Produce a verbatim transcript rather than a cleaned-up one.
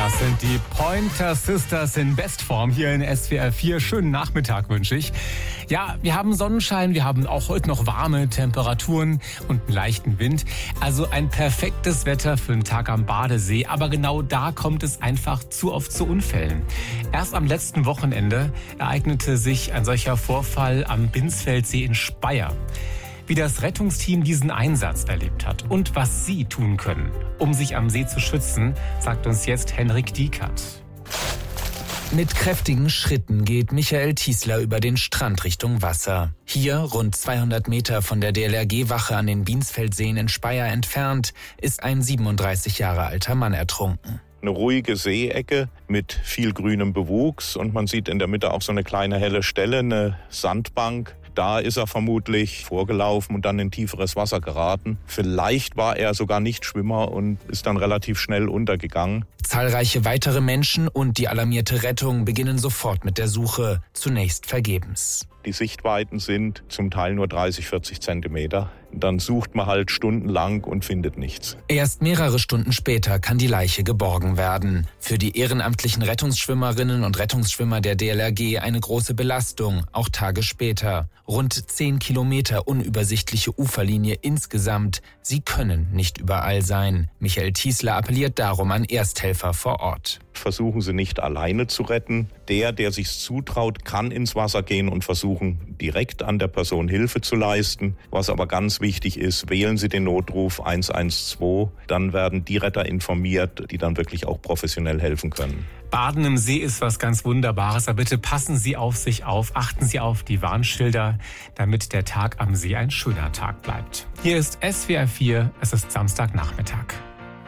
Das sind die Pointer Sisters in Bestform hier in S W R vier. Schönen Nachmittag wünsche ich. Ja, wir haben Sonnenschein, wir haben auch heute noch warme Temperaturen und einen leichten Wind. Also ein perfektes Wetter für einen Tag am Badesee. Aber genau da kommt es einfach zu oft zu Unfällen. Erst am letzten Wochenende ereignete sich ein solcher Vorfall am Binsfeldsee in Speyer. Wie das Rettungsteam diesen Einsatz erlebt hat und was Sie tun können, um sich am See zu schützen, sagt uns jetzt Henrik Diekert. Mit kräftigen Schritten geht Michael Tiesler über den Strand Richtung Wasser. Hier, rund zweihundert Meter von der D L R G-Wache an den Binsfeldseen in Speyer entfernt, ist ein siebenunddreißig Jahre alter Mann ertrunken. Eine ruhige Seeecke mit viel grünem Bewuchs und man sieht in der Mitte auch so eine kleine helle Stelle, eine Sandbank. Da ist er vermutlich vorgelaufen und dann in tieferes Wasser geraten. Vielleicht war er sogar nicht Schwimmer und ist dann relativ schnell untergegangen. Zahlreiche weitere Menschen und die alarmierte Rettung beginnen sofort mit der Suche, zunächst vergebens. Die Sichtweiten sind zum Teil nur dreißig, vierzig Zentimeter. Dann sucht man halt stundenlang und findet nichts. Erst mehrere Stunden später kann die Leiche geborgen werden. Für die ehrenamtlichen Rettungsschwimmerinnen und Rettungsschwimmer der D L R G eine große Belastung, auch Tage später. Rund zehn Kilometer unübersichtliche Uferlinie insgesamt. Sie können nicht überall sein. Michael Tiesler appelliert darum an Ersthelfer vor Ort. Versuchen Sie nicht alleine zu retten. Der, der sich's zutraut, kann ins Wasser gehen und versuchen, direkt an der Person Hilfe zu leisten. Was aber ganz wichtig ist, wählen Sie den Notruf eins eins zwei. Dann werden die Retter informiert, die dann wirklich auch professionell helfen können. Baden im See ist was ganz Wunderbares, aber bitte passen Sie auf sich auf, achten Sie auf die Warnschilder, damit der Tag am See ein schöner Tag bleibt. Hier ist S W R vier, es ist Samstagnachmittag.